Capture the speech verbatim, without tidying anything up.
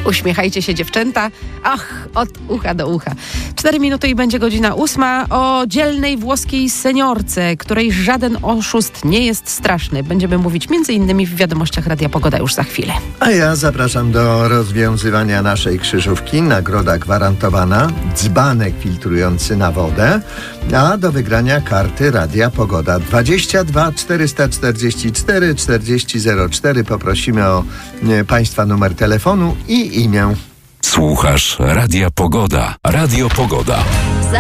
Uśmiechajcie się, dziewczęta. Ach, od ucha do ucha. Cztery minuty i będzie godzina ósma. O dzielnej włoskiej seniorce, której żaden oszust nie jest straszny. Będziemy mówić między innymi w wiadomościach Radia Pogoda już za chwilę. A ja zapraszam do rozwiązywania naszej krzyżówki. Nagroda gwarantowana. Dzbanek filtrujący na wodę. A do wygrania karty Radia Pogoda. dwadzieścia dwa czterysta czterdzieści cztery czterdzieści zero cztery. Poprosimy o e, Państwa numer telefonu i imię. Słuchasz Radia Pogoda. Radio Pogoda.